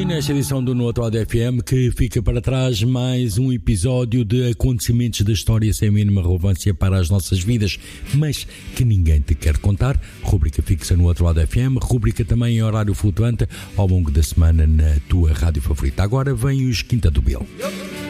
nesta edição do No Outro Lado FM que fica para trás mais um episódio de acontecimentos da história sem a mínima relevância para as nossas vidas, mas que ninguém te quer contar. Rubrica fixa no Outro Lado FM, rubrica também em horário flutuante ao longo da semana na tua rádio favorita. Agora vem os Quinta do Bill.